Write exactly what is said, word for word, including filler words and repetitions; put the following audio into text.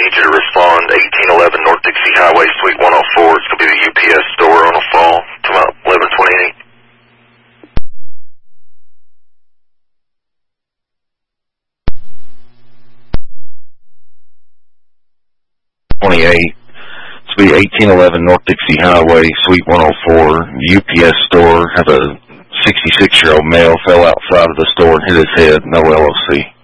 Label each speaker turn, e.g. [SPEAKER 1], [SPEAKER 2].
[SPEAKER 1] need you to respond. eighteen eleven North Dixie Highway, Suite one oh four. It's going to be the U P S store on a fall. It's about eleven twenty-eight.
[SPEAKER 2] twenty-eight. It's be eighteen eleven North Dixie Highway, Suite one oh four. U P S store. Have a sixty-six-year-old male fell outside of the store and hit his head. No L O C.